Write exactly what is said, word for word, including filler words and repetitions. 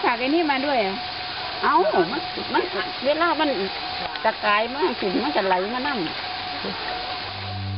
ฝากไอ้นี่มาด้วยอ่ะเอามันมันเวลามันตะกายมากสิมันจะไหลมานั่ง